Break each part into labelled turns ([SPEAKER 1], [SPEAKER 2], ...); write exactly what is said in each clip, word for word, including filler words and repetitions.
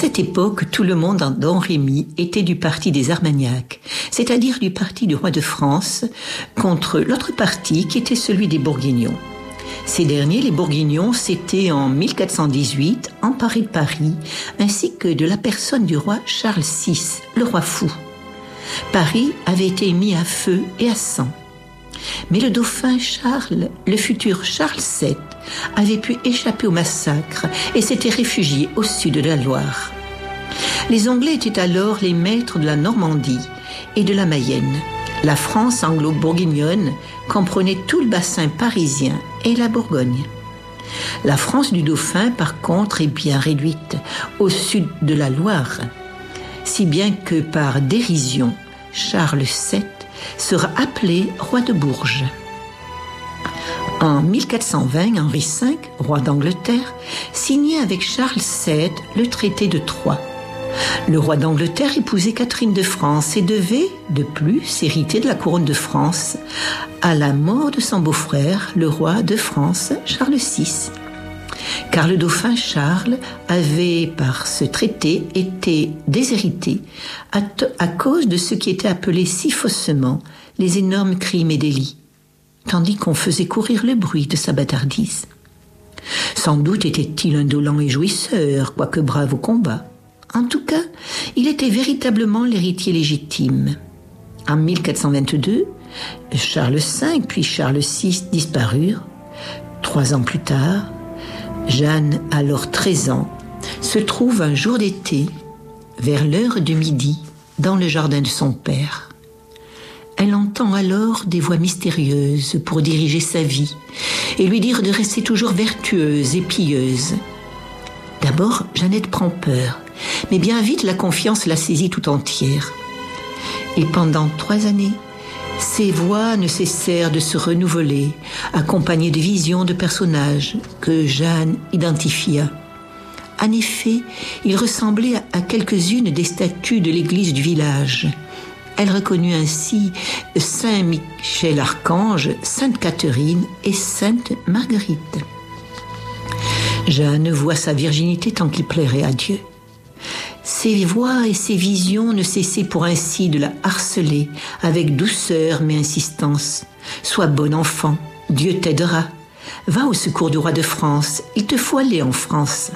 [SPEAKER 1] cette époque, tout le monde en Don Rémy était du parti des Armagnacs, c'est-à-dire du parti du roi de France, contre l'autre parti qui était celui des Bourguignons. Ces derniers, les Bourguignons, s'étaient en mille quatre cent dix-huit emparés de Paris, ainsi que de la personne du roi Charles six, le roi fou. Paris avait été mis à feu et à sang. Mais le dauphin Charles, le futur Charles sept, avait pu échapper au massacre et s'était réfugié au sud de la Loire. Les Anglais étaient alors les maîtres de la Normandie et de la Mayenne. La France anglo-bourguignonne comprenait tout le bassin parisien et la Bourgogne. La France du dauphin, par contre, est bien réduite au sud de la Loire, si bien que par dérision, Charles sept sera appelé roi de Bourges. En mille quatre cent vingt, Henri cinq, roi d'Angleterre, signait avec Charles sept le traité de Troyes. Le roi d'Angleterre épousait Catherine de France et devait, de plus, hériter de la couronne de France à la mort de son beau-frère, le roi de France, Charles six. Car le dauphin Charles avait, par ce traité, été déshérité à, t- à cause de ce qui était appelé si faussement les énormes crimes et délits, tandis qu'on faisait courir le bruit de sa bâtardise. Sans doute était-il indolent et jouisseur, quoique brave au combat. En tout cas, il était véritablement l'héritier légitime. En mille quatre cent vingt-deux, Charles cinq puis Charles six disparurent. Trois ans plus tard, Jeanne, alors treize ans, se trouve un jour d'été, vers l'heure de midi, dans le jardin de son père. Elle entend alors des voix mystérieuses pour diriger sa vie et lui dire de rester toujours vertueuse et pieuse. D'abord, Jeannette prend peur, mais bien vite la confiance la saisit tout entière. Et pendant trois années, ces voix ne cessèrent de se renouveler, accompagnées de visions de personnages que Jeanne identifia. En effet, ils ressemblaient à quelques-unes des statues de l'église du village. Elle reconnut ainsi Saint Michel Archange, Sainte Catherine et Sainte Marguerite. Jeanne voit sa virginité tant qu'il plairait à Dieu. Ses voix et ses visions ne cessaient pour ainsi de la harceler avec douceur mais insistance. Sois bon enfant, Dieu t'aidera. Va au secours du roi de France, il te faut aller en France.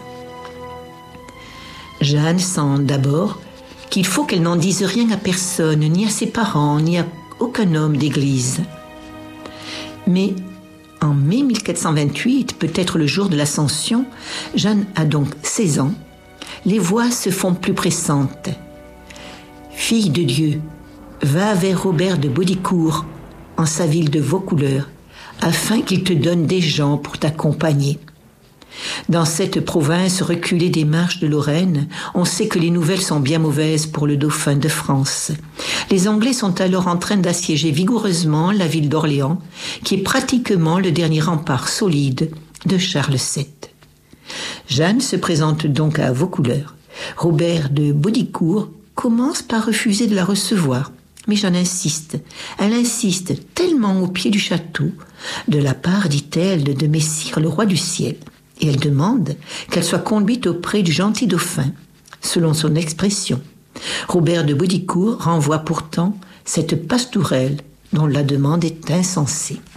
[SPEAKER 1] Jeanne sent d'abord qu'il faut qu'elle n'en dise rien à personne, ni à ses parents, ni à aucun homme d'église. Mais en mai mille quatre cent vingt-huit, peut-être le jour de l'Ascension, Jeanne a donc seize ans, les voix se font plus pressantes. Fille de Dieu, va vers Robert de Baudricourt, en sa ville de Vaucouleurs, afin qu'il te donne des gens pour t'accompagner. Dans cette province reculée des marches de Lorraine, on sait que les nouvelles sont bien mauvaises pour le dauphin de France. Les Anglais sont alors en train d'assiéger vigoureusement la ville d'Orléans, qui est pratiquement le dernier rempart solide de Charles sept. Jeanne se présente donc à Vaucouleurs. Robert de Baudricourt commence par refuser de la recevoir, mais Jeanne insiste. Elle insiste tellement au pied du château, de la part, dit-elle, de Messire le roi du ciel. Et elle demande qu'elle soit conduite auprès du gentil dauphin, selon son expression. Robert de Baudricourt renvoie pourtant cette pastourelle dont la demande est insensée.